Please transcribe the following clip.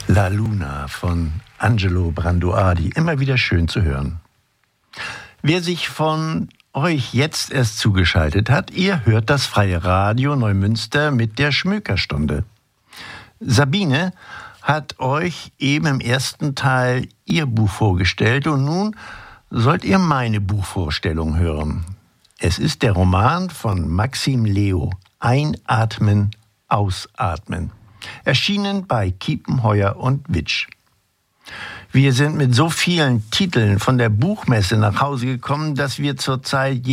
La Luna von Angelo Branduardi. Immer wieder schön zu hören. Wer sich von euch jetzt erst zugeschaltet hat, ihr hört das Freie Radio Neumünster mit der Schmökerstunde. Sabine hat euch eben im ersten Teil ihr Buch vorgestellt und nun sollt ihr meine Buchvorstellung hören. Es ist der Roman von Maxim Leo, Einatmen, Ausatmen. Erschienen bei Kiepenheuer und Witsch. Wir sind mit so vielen Titeln von der Buchmesse nach Hause gekommen, dass wir zurzeit